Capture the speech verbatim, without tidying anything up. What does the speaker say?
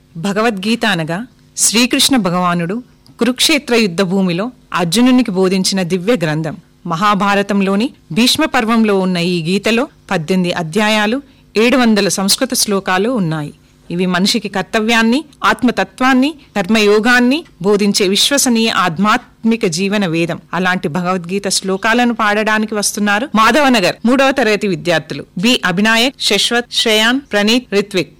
భగవద్గీత అనగా శ్రీకృష్ణ భగవానుడు కురుక్షేత్ర యుద్ధ భూమిలో అర్జునునికి బోధించిన దివ్య గ్రంథం. మహాభారతంలోని భీష్మ పర్వంలో ఉన్న ఈ గీతలో పద్దెనిమిది అధ్యాయాలు, ఏడు వందల సంస్కృత శ్లోకాలు ఉన్నాయి. ఇవి మనిషికి కర్తవ్యాన్ని, ఆత్మతత్వాన్ని, కర్మయోగాన్ని బోధించే విశ్వసనీయ ఆధ్యాత్మిక జీవన వేదం. అలాంటి భగవద్గీత శ్లోకాలను పాడడానికి వస్తున్నారు మాధవనగర్ మూడవ తరగతి విద్యార్థులు బి అభినాయక్, శశ్వత్, శ్రేయాన్, ప్రణీత్, రిత్విక్.